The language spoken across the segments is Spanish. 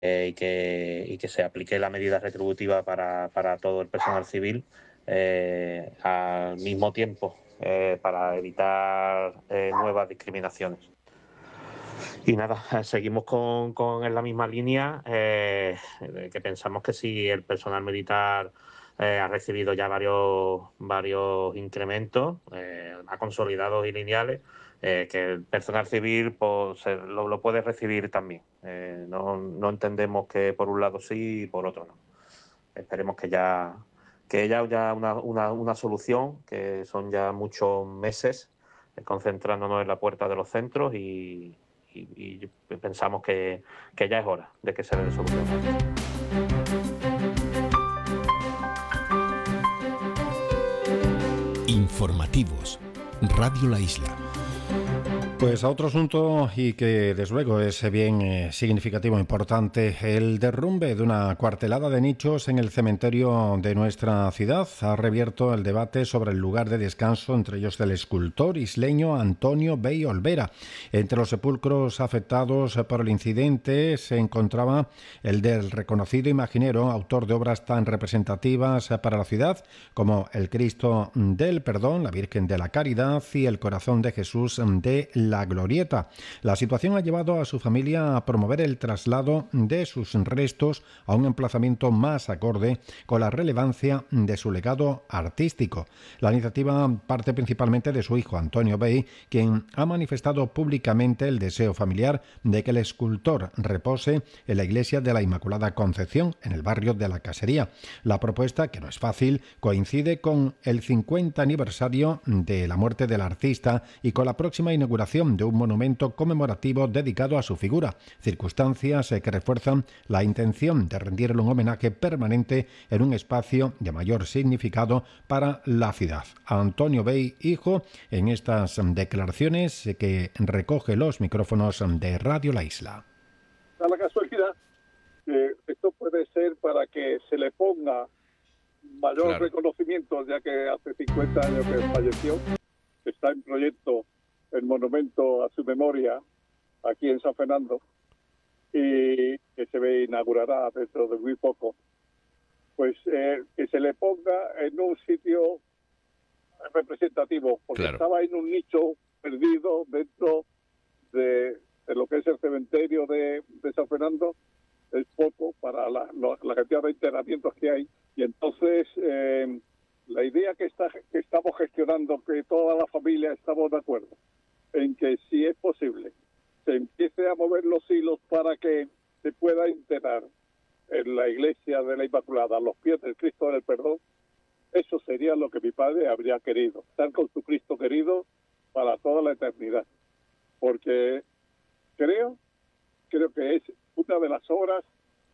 y que se aplique la medida retributiva para todo el personal civil al mismo tiempo, para evitar nuevas discriminaciones. Y nada, seguimos en la misma línea, que pensamos que si el personal militar ha recibido ya varios incrementos, más consolidados y lineales, que el personal civil pues, lo puede recibir también. No entendemos que por un lado sí y por otro no. Esperemos que haya una solución, que son ya muchos meses concentrándonos en la puerta de los centros y pensamos que ya es hora de que se le dé solución. Informativos. Radio La Isla. Pues a otro asunto y que desde luego es bien significativo, importante, el derrumbe de una cuartelada de nichos en el cementerio de nuestra ciudad ha reabierto el debate sobre el lugar de descanso, entre ellos del escultor isleño Antonio Bey Olvera. Entre los sepulcros afectados por el incidente se encontraba el del reconocido imaginero, autor de obras tan representativas para la ciudad como el Cristo del Perdón, la Virgen de la Caridad y el Corazón de Jesús de la Glorieta. La situación ha llevado a su familia a promover el traslado de sus restos a un emplazamiento más acorde con la relevancia de su legado artístico. La iniciativa parte principalmente de su hijo Antonio Bey, quien ha manifestado públicamente el deseo familiar de que el escultor repose en la iglesia de la Inmaculada Concepción, en el barrio de la Casería. La propuesta, que no es fácil, coincide con el 50 aniversario de la muerte del artista y con la próxima inauguración de un monumento conmemorativo dedicado a su figura, circunstancias que refuerzan la intención de rendirle un homenaje permanente en un espacio de mayor significado para la ciudad. Antonio Bey, hijo, en estas declaraciones que recoge los micrófonos de Radio La Isla. Da la casualidad que esto puede ser para que se le ponga mayor reconocimiento, ya que hace 50 años que falleció. Está en proyecto el monumento a su memoria aquí en San Fernando y que se inaugurará dentro de muy poco. Pues que se le ponga en un sitio representativo, porque estaba en un nicho perdido dentro de lo que es el cementerio de San Fernando. Es poco para la cantidad de enterramientos que hay, y entonces la idea que estamos gestionando, que toda la familia estamos de acuerdo en que si es posible se empiece a mover los hilos para que se pueda enterrar en la iglesia de la Inmaculada, a los pies del Cristo del Perdón. Eso sería lo que mi padre habría querido, estar con su Cristo querido para toda la eternidad, porque creo que es una de las obras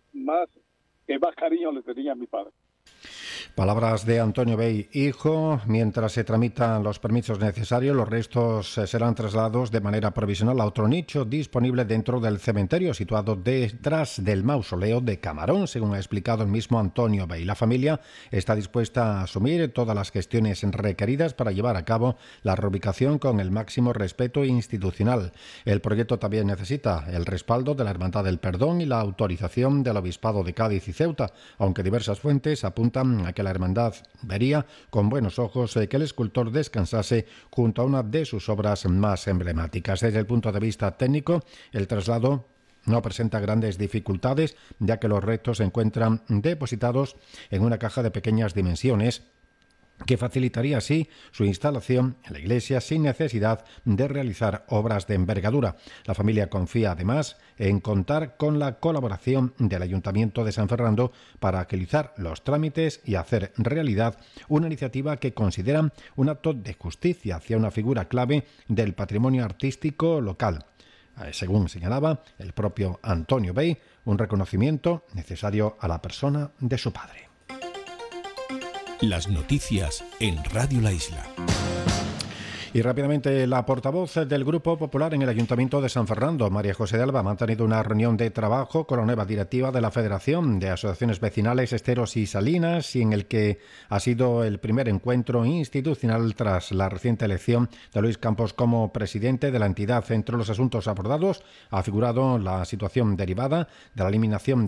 que más cariño le tenía a mi padre. Palabras de Antonio Bey, hijo. Mientras se tramitan los permisos necesarios, los restos serán trasladados de manera provisional a otro nicho disponible dentro del cementerio, situado detrás del mausoleo de Camarón, según ha explicado el mismo Antonio Bey. La familia está dispuesta a asumir todas las gestiones requeridas para llevar a cabo la reubicación con el máximo respeto institucional. El proyecto también necesita el respaldo de la Hermandad del Perdón y la autorización del Obispado de Cádiz y Ceuta, aunque diversas fuentes apuntan a que la hermandad vería con buenos ojos que el escultor descansase junto a una de sus obras más emblemáticas. Desde el punto de vista técnico, el traslado no presenta grandes dificultades, ya que los restos se encuentran depositados en una caja de pequeñas dimensiones, que facilitaría así su instalación en la iglesia sin necesidad de realizar obras de envergadura. La familia confía además en contar con la colaboración del Ayuntamiento de San Fernando para agilizar los trámites y hacer realidad una iniciativa que consideran un acto de justicia hacia una figura clave del patrimonio artístico local. Según señalaba el propio Antonio Bey, un reconocimiento necesario a la persona de su padre. Las noticias en Radio La Isla. Y rápidamente, la portavoz del Grupo Popular en el Ayuntamiento de San Fernando, María José de Alba, ha mantenido una reunión de trabajo con la nueva directiva de la Federación de Asociaciones Vecinales Esteros y Salinas, y en el que ha sido el primer encuentro institucional tras la reciente elección de Luis Campos como presidente de la entidad. Entre los asuntos abordados ha figurado la situación derivada de la eliminación